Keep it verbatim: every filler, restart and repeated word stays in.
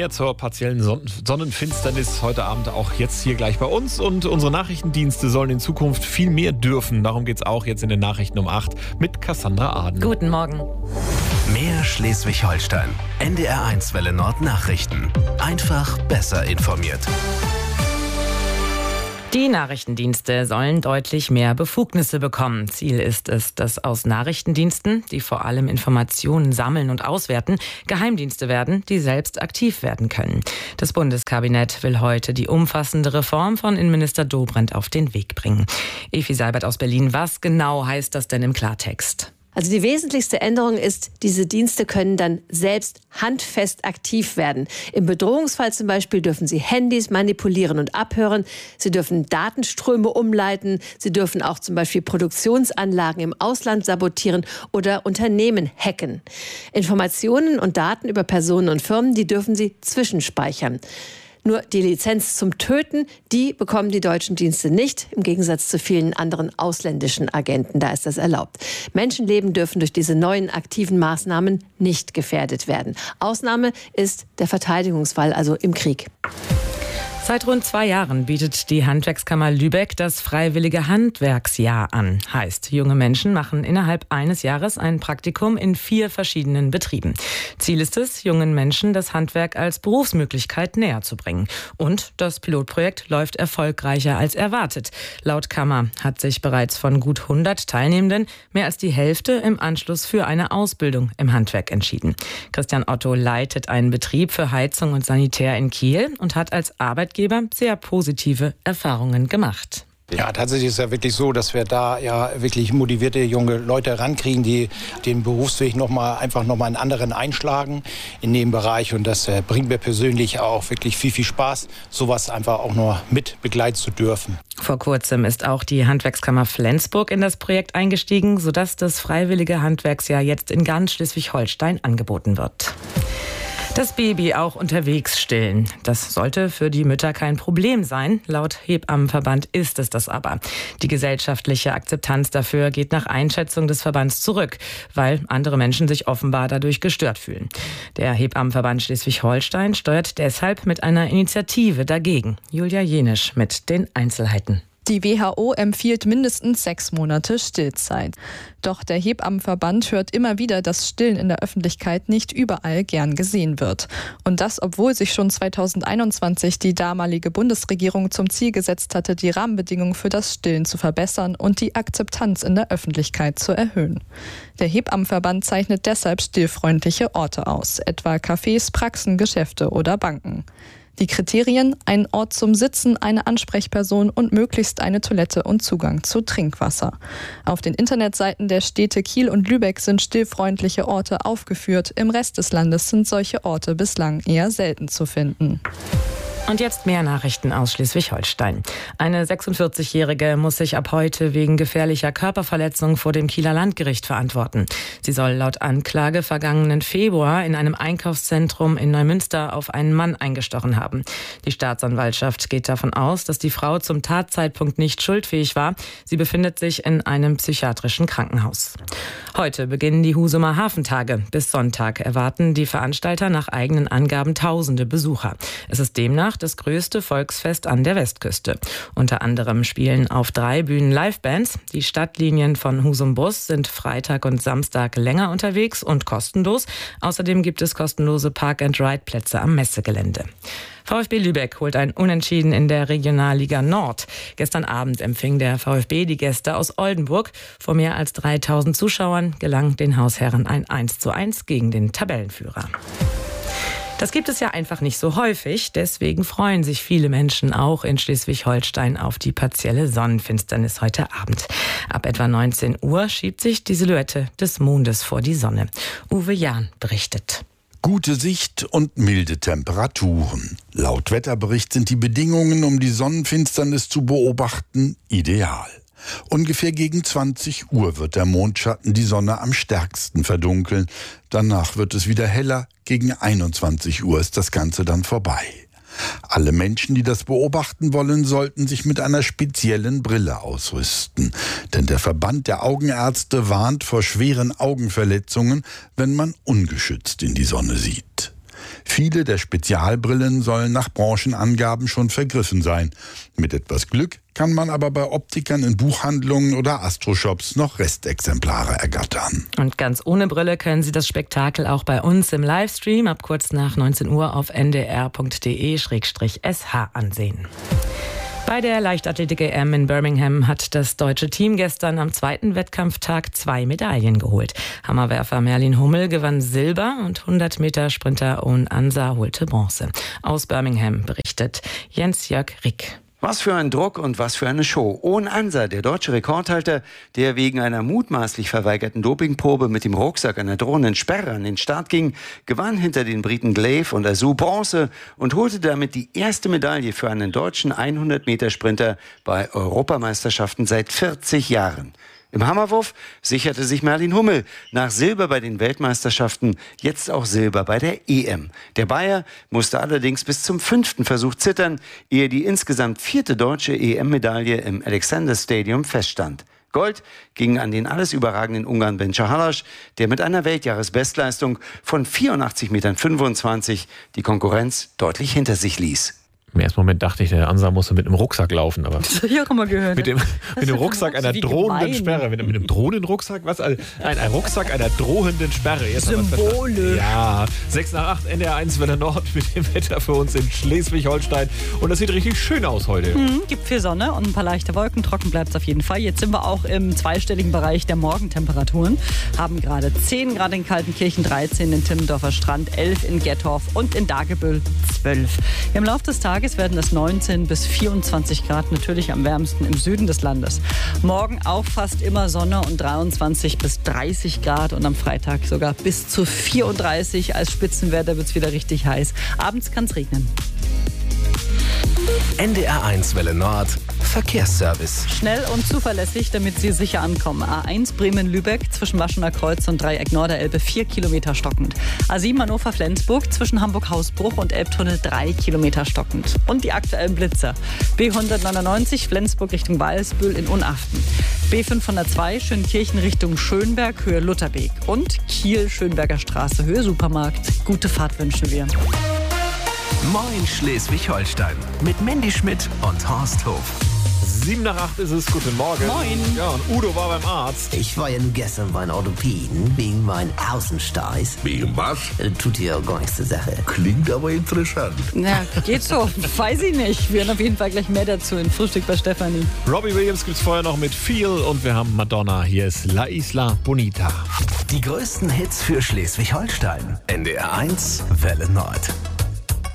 Mehr zur partiellen Son- Sonnenfinsternis heute Abend auch jetzt hier gleich bei uns. Und unsere Nachrichtendienste sollen in Zukunft viel mehr dürfen. Darum geht es auch jetzt in den Nachrichten um acht mit Cassandra Aden. Guten Morgen. Mehr Schleswig-Holstein. N D R eins Welle Nord Nachrichten. Einfach besser informiert. Die Nachrichtendienste sollen deutlich mehr Befugnisse bekommen. Ziel ist es, dass aus Nachrichtendiensten, die vor allem Informationen sammeln und auswerten, Geheimdienste werden, die selbst aktiv werden können. Das Bundeskabinett will heute die umfassende Reform von Innenminister Dobrindt auf den Weg bringen. Evi Seibert aus Berlin, was genau heißt das denn im Klartext? Also die wesentlichste Änderung ist, diese Dienste können dann selbst handfest aktiv werden. Im Bedrohungsfall zum Beispiel dürfen sie Handys manipulieren und abhören. Sie dürfen Datenströme umleiten. Sie dürfen auch zum Beispiel Produktionsanlagen im Ausland sabotieren oder Unternehmen hacken. Informationen und Daten über Personen und Firmen, die dürfen sie zwischenspeichern. Nur die Lizenz zum Töten, die bekommen die deutschen Dienste nicht, im Gegensatz zu vielen anderen ausländischen Agenten. Da ist das erlaubt. Menschenleben dürfen durch diese neuen aktiven Maßnahmen nicht gefährdet werden. Ausnahme ist der Verteidigungsfall, also im Krieg. Seit rund zwei Jahren bietet die Handwerkskammer Lübeck das freiwillige Handwerksjahr an. Heißt, junge Menschen machen innerhalb eines Jahres ein Praktikum in vier verschiedenen Betrieben. Ziel ist es, jungen Menschen das Handwerk als Berufsmöglichkeit näher zu bringen. Und das Pilotprojekt läuft erfolgreicher als erwartet. Laut Kammer hat sich bereits von gut hundert Teilnehmenden mehr als die Hälfte im Anschluss für eine Ausbildung im Handwerk entschieden. Christian Otto leitet einen Betrieb für Heizung und Sanitär in Kiel und hat als Arbeitgeber sehr positive Erfahrungen gemacht. Ja, tatsächlich ist es ja wirklich so, dass wir da ja wirklich motivierte junge Leute rankriegen, die den Berufsweg noch mal, einfach nochmal einen anderen einschlagen in dem Bereich. Und das äh, bringt mir persönlich auch wirklich viel, viel Spaß, sowas einfach auch nur mit begleiten zu dürfen. Vor kurzem ist auch die Handwerkskammer Flensburg in das Projekt eingestiegen, sodass das freiwillige Handwerksjahr jetzt in ganz Schleswig-Holstein angeboten wird. Das Baby auch unterwegs stillen. Das sollte für die Mütter kein Problem sein. Laut Hebammenverband ist es das aber. Die gesellschaftliche Akzeptanz dafür geht nach Einschätzung des Verbands zurück, weil andere Menschen sich offenbar dadurch gestört fühlen. Der Hebammenverband Schleswig-Holstein steuert deshalb mit einer Initiative dagegen. Julia Jenisch mit den Einzelheiten. Die W H O empfiehlt mindestens sechs Monate Stillzeit. Doch der Hebammenverband hört immer wieder, dass Stillen in der Öffentlichkeit nicht überall gern gesehen wird. Und das, obwohl sich schon zweitausendeinundzwanzig die damalige Bundesregierung zum Ziel gesetzt hatte, die Rahmenbedingungen für das Stillen zu verbessern und die Akzeptanz in der Öffentlichkeit zu erhöhen. Der Hebammenverband zeichnet deshalb stillfreundliche Orte aus, etwa Cafés, Praxen, Geschäfte oder Banken. Die Kriterien: ein Ort zum Sitzen, eine Ansprechperson und möglichst eine Toilette und Zugang zu Trinkwasser. Auf den Internetseiten der Städte Kiel und Lübeck sind stillfreundliche Orte aufgeführt. Im Rest des Landes sind solche Orte bislang eher selten zu finden. Und jetzt mehr Nachrichten aus Schleswig-Holstein. Eine sechsundvierzigjährige muss sich ab heute wegen gefährlicher Körperverletzung vor dem Kieler Landgericht verantworten. Sie soll laut Anklage vergangenen Februar in einem Einkaufszentrum in Neumünster auf einen Mann eingestochen haben. Die Staatsanwaltschaft geht davon aus, dass die Frau zum Tatzeitpunkt nicht schuldfähig war. Sie befindet sich in einem psychiatrischen Krankenhaus. Heute beginnen die Husumer Hafentage. Bis Sonntag erwarten die Veranstalter nach eigenen Angaben tausende Besucher. Es ist demnach das größte Volksfest an der Westküste. Unter anderem spielen auf drei Bühnen Livebands. Die Stadtlinien von Husum Bus sind Freitag und Samstag länger unterwegs und kostenlos. Außerdem gibt es kostenlose Park-and-Ride-Plätze am Messegelände. VfB Lübeck holt ein Unentschieden in der Regionalliga Nord. Gestern Abend empfing der VfB die Gäste aus Oldenburg. Vor mehr als dreitausend Zuschauern gelang den Hausherren ein eins zu eins gegen den Tabellenführer. Das gibt es ja einfach nicht so häufig. Deswegen freuen sich viele Menschen auch in Schleswig-Holstein auf die partielle Sonnenfinsternis heute Abend. Ab etwa neunzehn Uhr schiebt sich die Silhouette des Mondes vor die Sonne. Uwe Jahn berichtet. Gute Sicht und milde Temperaturen. Laut Wetterbericht sind die Bedingungen, um die Sonnenfinsternis zu beobachten, ideal. Ungefähr gegen zwanzig Uhr wird der Mondschatten die Sonne am stärksten verdunkeln. Danach wird es wieder heller. Gegen einundzwanzig Uhr ist das Ganze dann vorbei. Alle Menschen, die das beobachten wollen, sollten sich mit einer speziellen Brille ausrüsten. Denn der Verband der Augenärzte warnt vor schweren Augenverletzungen, wenn man ungeschützt in die Sonne sieht. Viele der Spezialbrillen sollen nach Branchenangaben schon vergriffen sein. Mit etwas Glück kann man aber bei Optikern in Buchhandlungen oder Astroshops noch Restexemplare ergattern. Und ganz ohne Brille können Sie das Spektakel auch bei uns im Livestream ab kurz nach neunzehn Uhr auf n d r punkt d e slash s h ansehen. Bei der Leichtathletik-E M in Birmingham hat das deutsche Team gestern am zweiten Wettkampftag zwei Medaillen geholt. Hammerwerfer Merlin Hummel gewann Silber und hundert Meter Sprinter Owen Ansa holte Bronze. Aus Birmingham berichtet Jens-Jörg Rick. Was für ein Druck und was für eine Show. Owen Ansa, der deutsche Rekordhalter, der wegen einer mutmaßlich verweigerten Dopingprobe mit dem Rucksack einer drohenden Sperre an den Start ging, gewann hinter den Briten Glaive und Azu Bronze und holte damit die erste Medaille für einen deutschen hundert Meter Sprinter bei Europameisterschaften seit vierzig Jahren. Im Hammerwurf sicherte sich Merlin Hummel nach Silber bei den Weltmeisterschaften jetzt auch Silber bei der E M. Der Bayer musste allerdings bis zum fünften Versuch zittern, ehe die insgesamt vierte deutsche E M-Medaille im Alexander Stadium feststand. Gold ging an den alles überragenden Ungarn Bencha Halas, der mit einer Weltjahresbestleistung von vierundachtzig Komma fünfundzwanzig Metern die Konkurrenz deutlich hinter sich ließ. Im ersten Moment dachte ich, der Ansa musste mit einem Rucksack laufen. Aber das habe ich auch immer gehört. Mit dem, mit dem Rucksack einer drohenden Sperre. Mit, mit einem drohenden Rucksack? Was? Nein, ein Rucksack einer drohenden Sperre. Jetzt Symbolisch. Ja, sechs nach acht, N D R eins Welle Nord mit dem Wetter für uns in Schleswig-Holstein. Und das sieht richtig schön aus heute. Mhm, gibt viel Sonne und ein paar leichte Wolken. Trocken bleibt es auf jeden Fall. Jetzt sind wir auch im zweistelligen Bereich der Morgentemperaturen. Haben gerade zehn Grad in Kaltenkirchen, dreizehn in Timmendorfer Strand, elf in Gettorf und in Dagebüll zwölf. Im Laufe des Tages werden es neunzehn bis vierundzwanzig Grad, natürlich am wärmsten im Süden des Landes. Morgen auch fast immer Sonne und dreiundzwanzig bis dreißig Grad und am Freitag sogar bis zu vierunddreißig. Als Spitzenwetter wird es wieder richtig heiß. Abends kann es regnen. N D R eins Welle Nord Verkehrsservice. Schnell und zuverlässig, damit Sie sicher ankommen. A eins Bremen-Lübeck zwischen Waschener Kreuz und Dreieck Norderelbe vier Kilometer stockend. A sieben Hannover-Flensburg zwischen Hamburg-Hausbruch und Elbtunnel drei Kilometer stockend. Und die aktuellen Blitzer. B hundertneunundneunzig Flensburg Richtung Walsbühl in Unaften. B fünfhundertzwei Schönkirchen Richtung Schönberg Höhe Lutherweg. Und Kiel Schönberger Straße Höhe Supermarkt. Gute Fahrt wünschen wir. Moin Schleswig-Holstein mit Mandy Schmidt und Horst Hof. Sieben nach acht ist es. Guten Morgen. Moin. Ja, und Udo war beim Arzt. Ich war ja nun gestern bei einem Orthopäden wegen meinen Außensteiß. Wegen was? Tut ja gar nichts zur Sache. Klingt aber interessant. Ja, geht so. Weiß ich nicht. Wir haben auf jeden Fall gleich mehr dazu in Frühstück bei Stefanie. Robbie Williams gibt's vorher noch mit Feel und wir haben Madonna. Hier ist La Isla Bonita. Die größten Hits für Schleswig-Holstein. N D R eins Welle Nord.